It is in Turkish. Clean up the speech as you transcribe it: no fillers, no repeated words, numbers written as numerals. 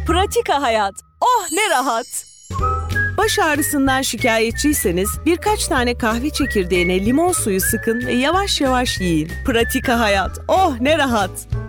Pratika hayat. Oh ne rahat. Baş ağrısından şikayetçiyseniz birkaç tane kahve çekirdeğine limon suyu sıkın ve yavaş yavaş yiyin. Pratika hayat. Oh ne rahat.